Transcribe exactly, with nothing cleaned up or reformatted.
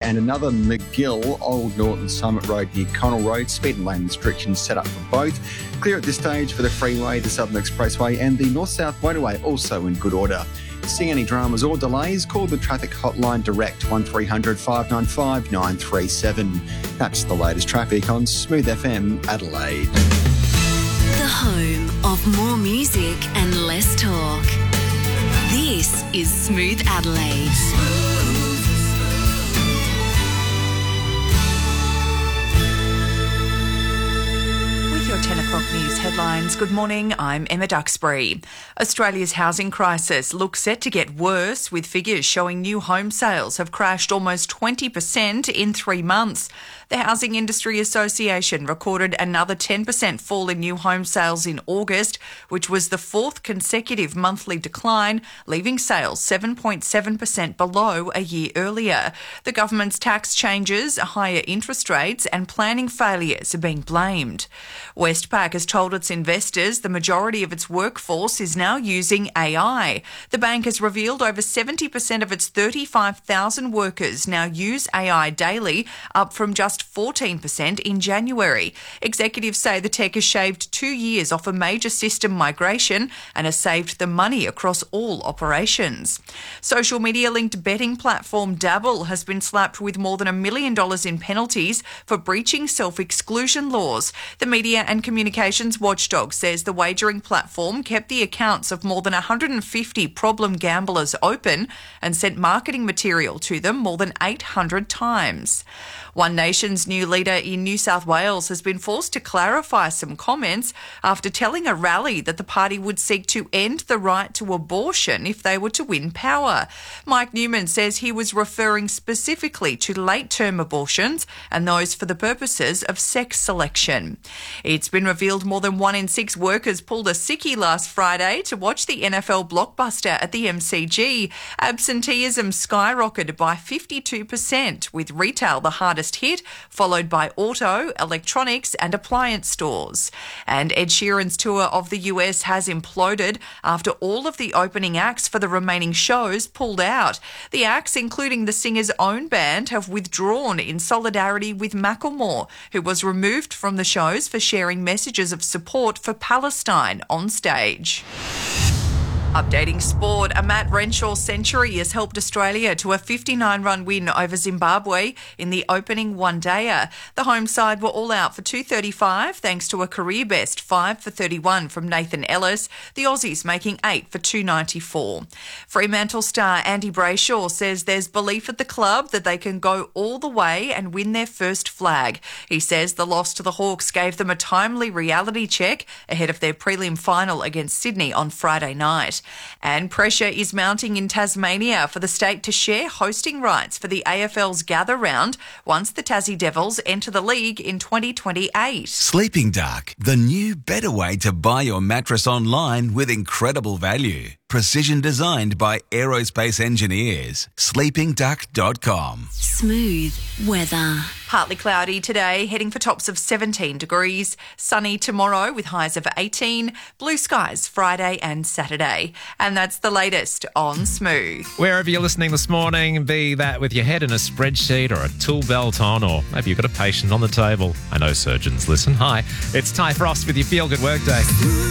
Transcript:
and another McGill, Old Norton Summit Road near Connell Road. Speed and lane restrictions set up for both. Clear at this stage for the freeway, the Southern Expressway and the North-South Motorway, also in good order. See any dramas or delays, call the traffic hotline direct one three hundred five nine five nine three seven. That's the latest traffic on Smooth F M Adelaide. The home of more music and less talk. This is Smooth Adelaide. Your ten o'clock news headlines. Good morning, I'm Emma Duxbury. Australia's housing crisis looks set to get worse, with figures showing new home sales have crashed almost twenty percent in three months. The Housing Industry Association recorded another ten percent fall in new home sales in August, which was the fourth consecutive monthly decline, leaving sales seven point seven percent below a year earlier. The government's tax changes, higher interest rates and planning failures are being blamed. Westpac has told its investors the majority of its workforce is now using A I. The bank has revealed over seventy percent of its thirty-five thousand workers now use A I daily, up from just fourteen percent in January. Executives say the tech has shaved two years off a major system migration and has saved them money across all operations. Social media-linked betting platform Dabble has been slapped with more than a million dollars in penalties for breaching self-exclusion laws. The Media and Communications Watchdog says the wagering platform kept the accounts of more than one hundred fifty problem gamblers open and sent marketing material to them more than eight hundred times. One Nation's new leader in New South Wales has been forced to clarify some comments after telling a rally that the party would seek to end the right to abortion if they were to win power. Mike Newman says he was referring specifically to late-term abortions and those for the purposes of sex selection. It's been revealed more than one in six workers pulled a sickie last Friday to watch the N F L blockbuster at the M C G. Absenteeism skyrocketed by fifty-two percent, with retail the hardest hit, followed by auto, electronics and appliance stores. And Ed Sheeran's tour of the U S has imploded after all of the opening acts for the remaining shows pulled out. The acts, including the singer's own band, have withdrawn in solidarity with Macklemore, who was removed from the shows for sharing messages of support for Palestine on stage. Updating sport, a Matt Renshaw century has helped Australia to a fifty-nine run win over Zimbabwe in the opening one-dayer. The home side were all out for two thirty-five thanks to a career-best five for thirty-one from Nathan Ellis, the Aussies making eight for two ninety-four. Fremantle star Andy Brayshaw says there's belief at the club that they can go all the way and win their first flag. He says the loss to the Hawks gave them a timely reality check ahead of their prelim final against Sydney on Friday night. And pressure is mounting in Tasmania for the state to share hosting rights for the A F L's Gather Round once the Tassie Devils enter the league in twenty twenty-eight. Sleeping Duck, the new better way to buy your mattress online with incredible value. Precision designed by aerospace engineers. sleeping duck dot com. Smooth weather. Partly cloudy today, heading for tops of seventeen degrees. Sunny tomorrow with highs of eighteen. Blue skies Friday and Saturday. And that's the latest on Smooth. Wherever you're listening this morning, be that with your head in a spreadsheet or a tool belt on, or maybe you've got a patient on the table. I know surgeons listen. Hi, it's Ty Frost with your Feel Good Workday.